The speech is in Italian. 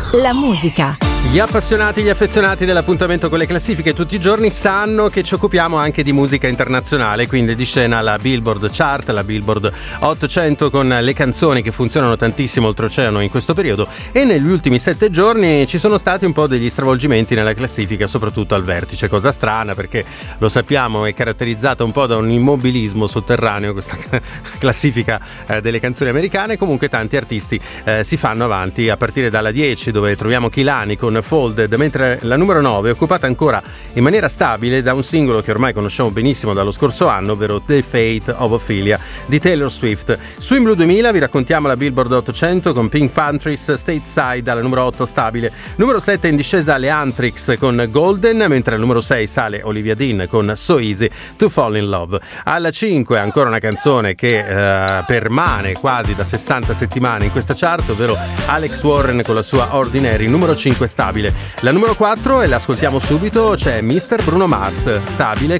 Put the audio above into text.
la musica. Gli appassionati, gli affezionati dell'appuntamento con le classifiche tutti i giorni sanno che ci occupiamo anche di musica internazionale, quindi di scena la Billboard Chart, la Billboard 800 con le canzoni che funzionano tantissimo oltreoceano in questo periodo, e negli ultimi 7 giorni ci sono stati un po' degli stravolgimenti nella classifica, soprattutto al vertice, cosa strana perché lo sappiamo è caratterizzata un po' da un immobilismo sotterraneo questa classifica delle canzoni americane. Comunque tanti artisti si fanno avanti a partire dalla 10 dove troviamo Kehlani con Folded, mentre la numero 9 è occupata ancora in maniera stabile da un singolo che ormai conosciamo benissimo dallo scorso anno, ovvero The Fate of Ophelia di Taylor Swift. Su In Blue 2000 vi raccontiamo la Billboard 800 con Pink Panthers Stateside alla numero 8 stabile, numero 7 in discesa le Anthrax con Golden, mentre al numero 6 sale Olivia Dean con So Easy to Fall in Love. Alla 5 ancora una canzone che permane quasi da 60 settimane in questa chart, ovvero Alex Warren con la sua Ordinary, numero 5 stabile. La numero 4, e l'ascoltiamo subito, c'è Mr. Bruno Mars, stabile